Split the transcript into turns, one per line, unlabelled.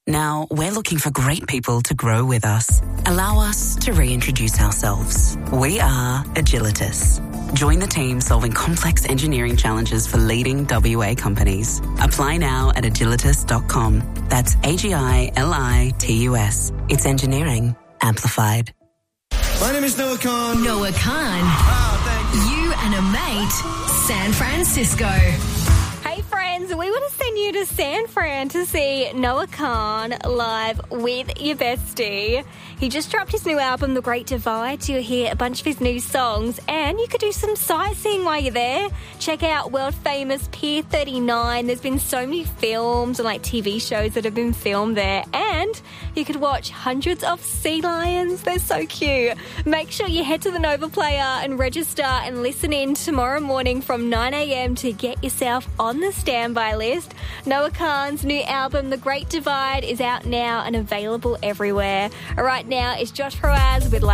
Now, we're looking for great people to grow with us. Allow us to reintroduce ourselves. We are Agilitas. Join the team solving complex engineering challenges for leading WA companies. Apply now at agilitas.com. That's AGILITUS. It's engineering amplified.
My name is Noah Khan.
Noah Khan.
Thank you.
You and a mate, San Francisco.
Hey friends, we want to send you to San Fran to see Noah Khan live with your bestie. He just dropped his new album, The Great Divide, so you'll hear a bunch of his new songs, and you could do some sightseeing while you're there. Check out world-famous Pier 39. There's been so many films and TV shows that have been filmed there, and you could watch hundreds of sea lions. They're so cute. Make sure you head to the Nova Player and register and listen in tomorrow morning from 9 a.m. to get yourself on the standby list. Noah Khan's new album, The Great Divide, is out now and available everywhere. Right now, it's Josh Proaz with